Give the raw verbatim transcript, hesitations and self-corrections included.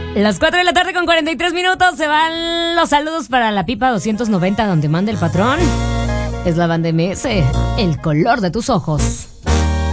Las cuatro de la tarde con cuarenta y tres minutos. Se van los saludos para la pipa doscientos noventa donde manda el patrón. Es la banda M S, el color de tus ojos.